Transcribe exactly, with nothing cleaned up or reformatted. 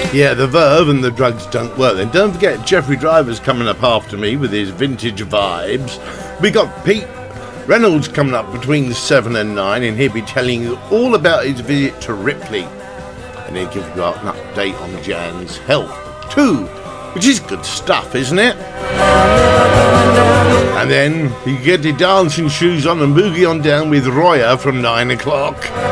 Yeah, the verve and the drugs don't work. Then don't forget Jeffrey Driver's coming up after me with his vintage vibes. We got Pete Reynolds coming up between seven and nine, and he'll be telling you all about his visit to Ripley. And he'll give you an update on Jan's health too, which is good stuff, isn't it? And then you get your dancing shoes on and boogie on down with Roya from nine o'clock.